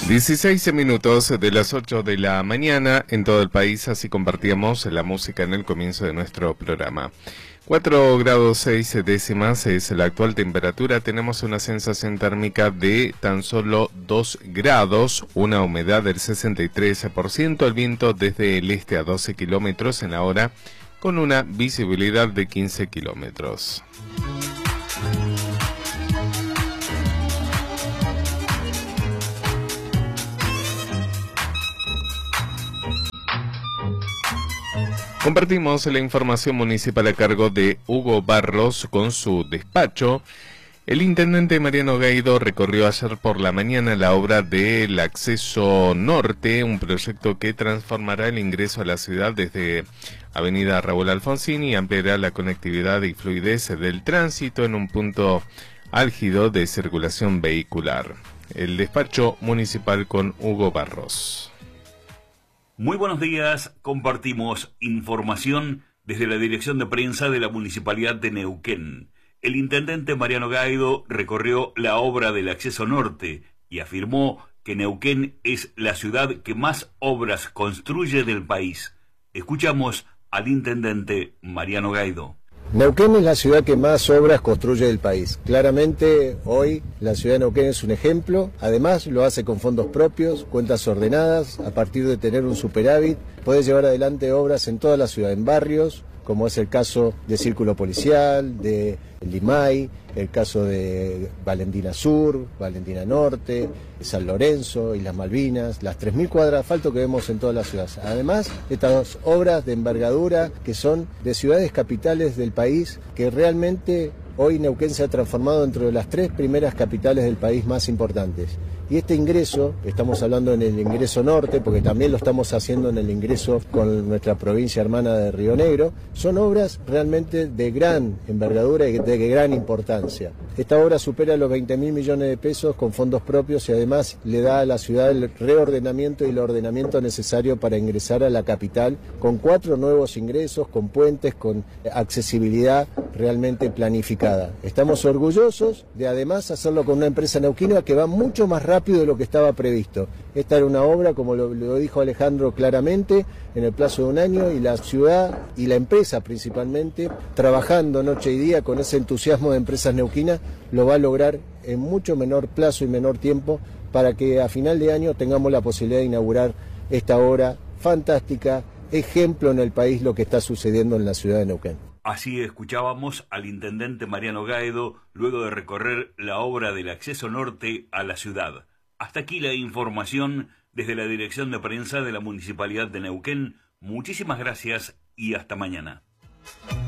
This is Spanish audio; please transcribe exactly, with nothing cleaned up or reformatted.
dieciséis minutos de las ocho de la mañana en todo el país, así compartíamos la música en el comienzo de nuestro programa. cuatro grados seis décimas es la actual temperatura, tenemos una sensación térmica de tan solo dos grados, una humedad del sesenta y tres por ciento, el viento desde el este a doce kilómetros en la hora, con una visibilidad de quince kilómetros. Compartimos la información municipal a cargo de Hugo Barros con su despacho. El intendente Mariano Gaido recorrió ayer por la mañana la obra del Acceso Norte, un proyecto que transformará el ingreso a la ciudad desde Avenida Raúl Alfonsín y ampliará la conectividad y fluidez del tránsito en un punto álgido de circulación vehicular. El despacho municipal con Hugo Barros. Muy buenos días, compartimos información desde la Dirección de Prensa de la Municipalidad de Neuquén. El intendente Mariano Gaido recorrió la obra del Acceso Norte y afirmó que Neuquén es la ciudad que más obras construye del país. Escuchamos al intendente Mariano Gaido. Neuquén es la ciudad que más obras construye del país. Claramente hoy la ciudad de Neuquén es un ejemplo, además lo hace con fondos propios, cuentas ordenadas, a partir de tener un superávit, puede llevar adelante obras en toda la ciudad, en barrios, como es el caso de Círculo Policial, de Limay, el caso de Valentina Sur, Valentina Norte, San Lorenzo, Islas Malvinas, las tres mil cuadras de asfalto que vemos en toda la ciudad. Además, estas obras de envergadura que son de ciudades capitales del país, que realmente hoy Neuquén se ha transformado dentro de las tres primeras capitales del país más importantes. Y este ingreso, estamos hablando en el ingreso norte, porque también lo estamos haciendo en el ingreso con nuestra provincia hermana de Río Negro, son obras realmente de gran envergadura y de gran importancia. Esta obra supera los veinte mil millones de pesos con fondos propios y además le da a la ciudad el reordenamiento y el ordenamiento necesario para ingresar a la capital con cuatro nuevos ingresos, con puentes, con accesibilidad realmente planificada. Estamos orgullosos de además hacerlo con una empresa neuquina que va mucho más rápido de lo que estaba previsto. Esta era una obra, como lo, lo dijo Alejandro claramente, en el plazo de un año, y la ciudad y la empresa principalmente, trabajando noche y día con ese entusiasmo de empresas neuquinas, lo va a lograr en mucho menor plazo y menor tiempo para que a final de año tengamos la posibilidad de inaugurar esta obra fantástica, ejemplo en el país lo que está sucediendo en la ciudad de Neuquén. Así escuchábamos al intendente Mariano Gaido luego de recorrer la obra del Acceso Norte a la ciudad. Hasta aquí la información desde la Dirección de Prensa de la Municipalidad de Neuquén. Muchísimas gracias y hasta mañana.